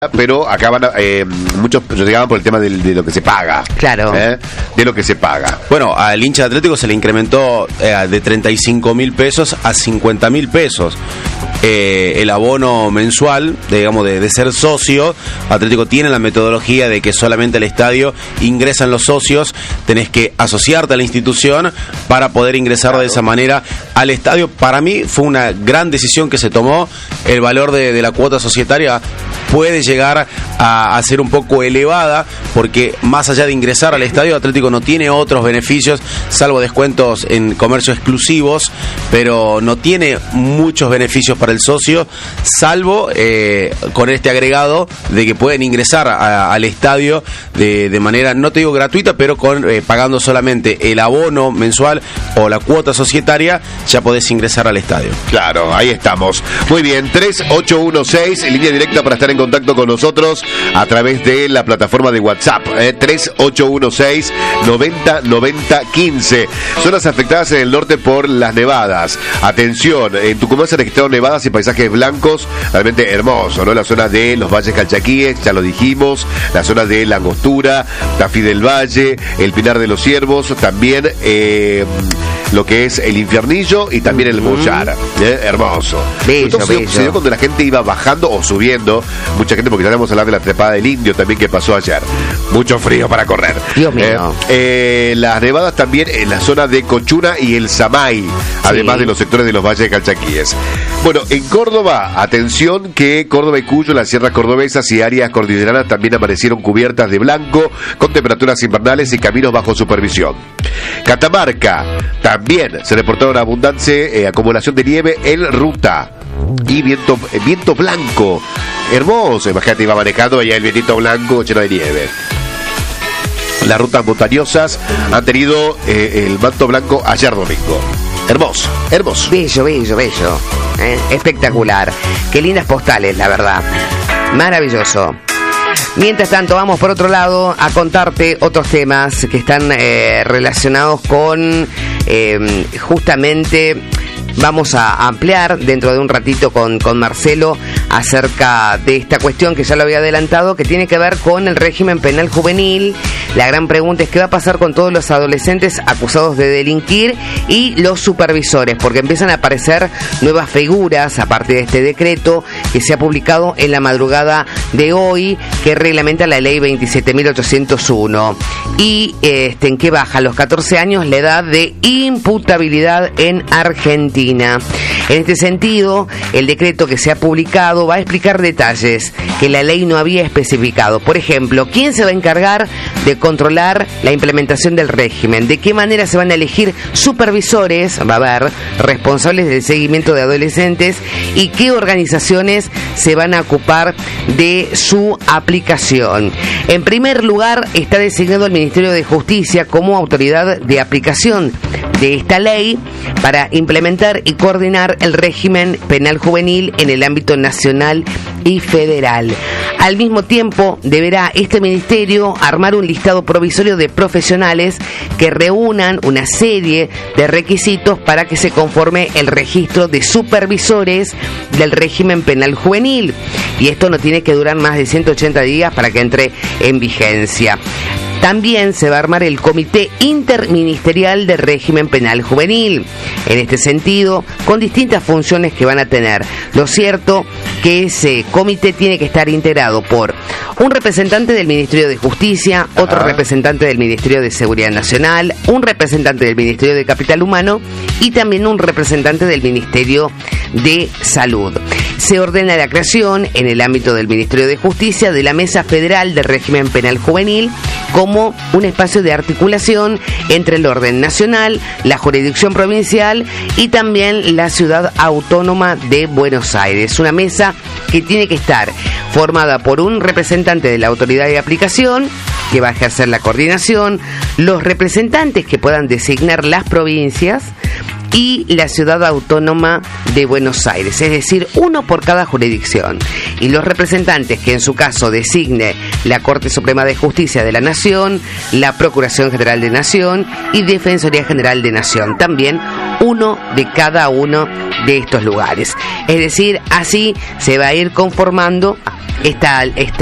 Pero acá van muchos llegaban por el tema de lo que se paga. Claro. De lo que se paga. Bueno, al hincha de Atlético se le incrementó de 35.000 pesos a 50.000 pesos. El abono mensual, digamos, de ser socio. Atlético tiene la metodología de que solamente al estadio ingresan los socios. Tenés que asociarte a la institución para poder ingresar de esa manera al estadio. Para mí fue una gran decisión que se tomó. El valor de la cuota societaria puede llegar a ser un poco elevada, porque más allá de ingresar al estadio, Atlético no tiene otros beneficios, salvo descuentos en comercio exclusivos, pero no tiene muchos beneficios para el socio, salvo con este agregado de que pueden ingresar al estadio de manera, no te digo gratuita, pero con pagando solamente el abono mensual o la cuota societaria, ya podés ingresar al estadio. Claro, ahí estamos. Muy bien, 3816, línea directa para estar en contacto con nosotros a través de la plataforma de WhatsApp, 3816 90 90 15. Zonas afectadas en el norte por las nevadas. Atención, en Tucumán se han registrado nevadas y paisajes blancos realmente hermosos, ¿no? La zona de los valles calchaquíes, ya lo dijimos, la zona de La Angostura, Tafí del Valle, el Pinar de los Ciervos, también lo que es el Infiernillo y también el Mollar. Hermoso. Bello, bello. Se dio cuando la gente iba bajando o subiendo, mucha gente, porque ya vamos a hablar de la trepada del Indio también que pasó ayer. Mucho frío para correr. Dios mío. Las nevadas también en la zona de Cochuna y el Samay, además de los sectores de los valles calchaquíes. Bueno, en Córdoba, atención que Córdoba y Cuyo, las sierras cordobesas y áreas cordilleranas también amanecieron cubiertas de blanco, con temperaturas invernales y caminos bajo supervisión. Catamarca, también se reportaron abundante acumulación de nieve en ruta y viento blanco. Hermoso, imagínate, iba manejando allá el vientito blanco lleno de nieve. Las rutas montañosas han tenido el manto blanco ayer domingo. Hermoso, hermoso. Bello, bello, bello. Espectacular. Qué lindas postales, la verdad. Maravilloso. Mientras tanto, vamos por otro lado a contarte otros temas que están relacionados con justamente... Vamos a ampliar dentro de un ratito con Marcelo acerca de esta cuestión que ya lo había adelantado, que tiene que ver con el régimen penal juvenil. La gran pregunta es qué va a pasar con todos los adolescentes acusados de delinquir y los supervisores, porque empiezan a aparecer nuevas figuras a partir de este decreto que se ha publicado en la madrugada de hoy, que reglamenta la ley 27.801 y en que baja a los 14 años la edad de imputabilidad en Argentina. En este sentido, el decreto que se ha publicado va a explicar detalles que la ley no había especificado. Por ejemplo, ¿quién se va a encargar de controlar la implementación del régimen? ¿De qué manera se van a elegir supervisores? Va a haber responsables del seguimiento de adolescentes y qué organizaciones se van a ocupar de su aplicación. En primer lugar, está designado el Ministerio de Justicia como autoridad de aplicación de esta ley para implementar y coordinar el régimen penal juvenil en el ámbito nacional y federal. Al mismo tiempo, deberá este ministerio armar un listado provisorio de profesionales que reúnan una serie de requisitos para que se conforme el registro de supervisores del régimen penal juvenil. Y esto no tiene que durar más de 180 días para que entre en vigencia. También se va a armar el Comité Interministerial de Régimen Penal Juvenil. En este sentido, con distintas funciones que van a tener. Lo cierto que ese comité tiene que estar integrado por un representante del Ministerio de Justicia, otro representante del Ministerio de Seguridad Nacional, un representante del Ministerio de Capital Humano y también un representante del Ministerio de Salud. Se ordena la creación, en el ámbito del Ministerio de Justicia, de la Mesa Federal de Régimen Penal Juvenil como un espacio de articulación entre el orden nacional, la jurisdicción provincial y también la ciudad autónoma de Buenos Aires. Una mesa que tiene que estar formada por un representante de la autoridad de aplicación, que va a ejercer la coordinación, los representantes que puedan designar las provincias y la ciudad autónoma de Buenos Aires, es decir, uno por cada jurisdicción, y los representantes que en su caso designe la Corte Suprema de Justicia de la Nación, la Procuración General de Nación y Defensoría General de Nación. También uno de cada uno de estos lugares. Es decir, así se va a ir conformando esta